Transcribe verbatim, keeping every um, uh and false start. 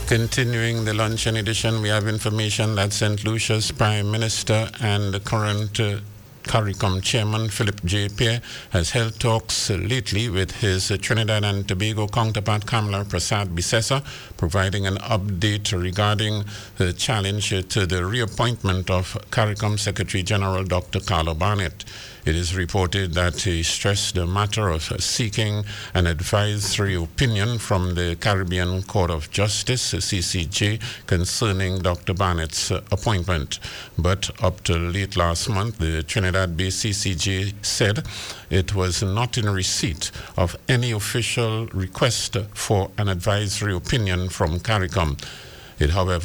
Continuing the luncheon edition, we have information that Saint Lucia's Prime Minister and the current uh, CARICOM Chairman Philip J. Pierre has held talks uh, lately with his uh, Trinidad and Tobago counterpart Kamla Prasad Bisesa, providing an update regarding the challenge uh, to the reappointment of CARICOM Secretary General Doctor Carlo Barnett. It is reported that he stressed the matter of seeking an advisory opinion from the Caribbean Court of Justice, C C J, concerning Doctor Barnett's appointment. But up to late last month, the Trinidad-based C C J said it was not in receipt of any official request for an advisory opinion from CARICOM. It, however,